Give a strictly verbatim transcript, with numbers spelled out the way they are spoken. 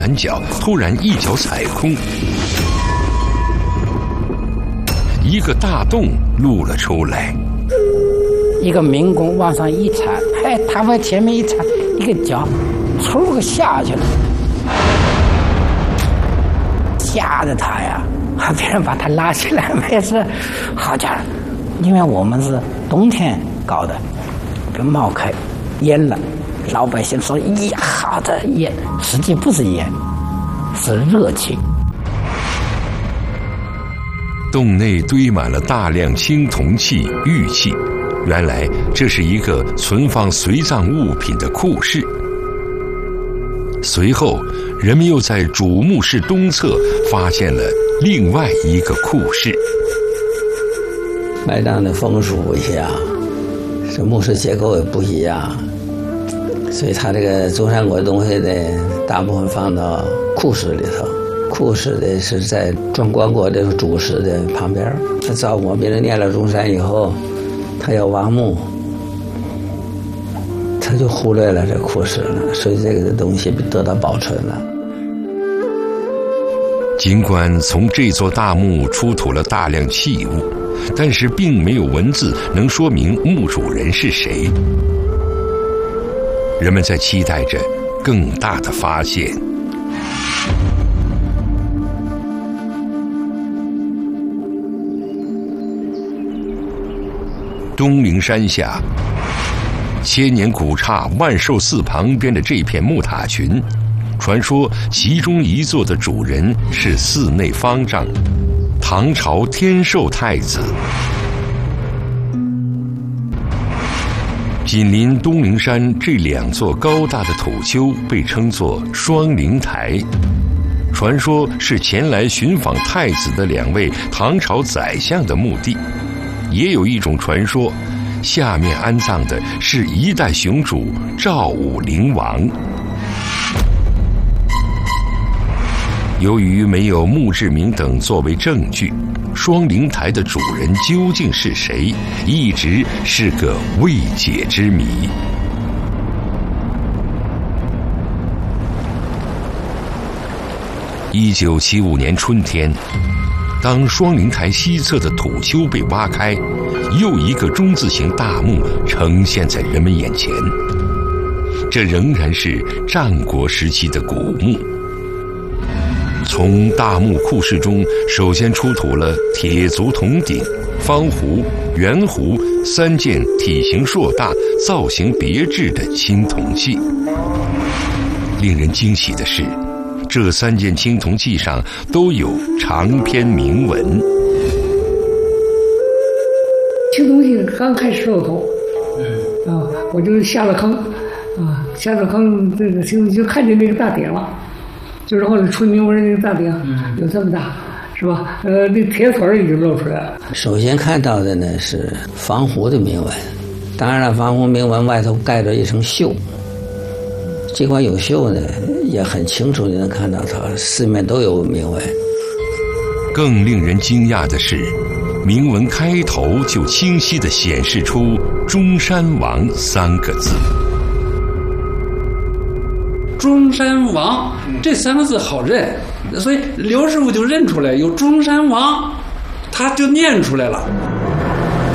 南角突然一脚踩空，一个大洞露了出来。 一个民工往上一铲，哎，他往前面一铲，一个脚，嗖个下去了，吓得他呀！别人把他拉起来没事，好家伙，因为我们是冬天搞的，就冒开烟了。老百姓说呀，好的烟，实际不是烟，是热气。 洞内堆满了大量青铜器、玉器，原来这是一个存放随葬物品的库室。随后，人们又在主墓室东侧发现了另外一个库室。 埋葬的风俗不一样，这墓室结构也不一样。所以他这个中山国的东西呢，大部分放到库室里头。库室的是在装棺椁的主室的旁边。他照顾别人念了中山以后，他要挖墓，他就忽略了这库室了，所以这个东西得到保存了。 尽管从这座大墓出土了大量器物，但是并没有文字能说明墓主人是谁。人们在期待着更大的发现。东陵山下，千年古刹万寿寺旁边的这片木塔群，传说其中一座的主人是寺内方丈，唐朝天寿太子。紧邻东陵山这两座高大的土丘被称作双灵台，传说是前来寻访太子的两位唐朝宰相的墓地。也有一种传说，下面安葬的是一代雄主赵武灵王。由于没有墓志铭等作为证据，双灵台的主人究竟是谁，一直是个未解之谜。一九七五年春天，当双灵台西侧的土丘被挖开，又一个中字形大墓呈现在人们眼前。这仍然是战国时期的古墓。从大墓库室中，首先出土了铁足铜鼎、方壶、圆壶三件体型硕大、造型别致的青铜器。令人惊喜的是，这三件青铜器上都有长篇铭文。 青铜器刚开始露头，啊，我就下了坑，啊，下了坑，这个青铜器就看见那个大鼎了。就是后来出铭文那个大鼎有这么大，是吧？呃，那铁腿已经露出来了。 首先看到的呢是防湖的铭文，当然了，防湖铭文外头盖着一层锈，尽管有锈呢，也很清楚的能看到它四面都有铭文。 更令人惊讶的是，铭文开头就清晰地显示出“中山王”三个字。 中山王这三个字好认，所以刘师傅就认出来有中山王，他就念出来了。